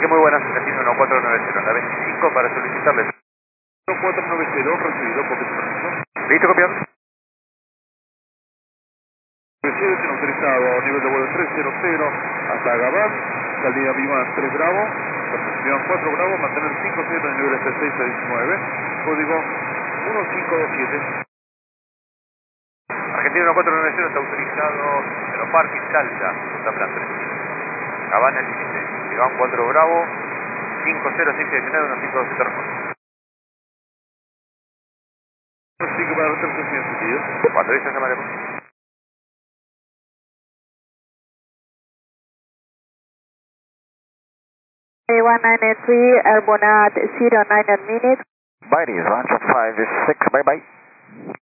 muy buenas, Argentina 1490, la 25 para solicitarle. 1490, recibido, copia su permiso. ¿Listo, copiar? Presidente autorizado, nivel de vuelo 300 hasta Gabán, salida Vivan 3 Bravo, Vivan 4 Bravo, mantener 50 en nivel S669, código 1527. Argentina 1490 está autorizado en los parques Salta, Punta Plan 3. Habana límite, Iván 4 Bravo, 50619 1527 reporte. Sigue para la tercera sentido. Cuando dice llamaremos. A193, airborne at 09 minutes. Bye, Roger 56, bye bye.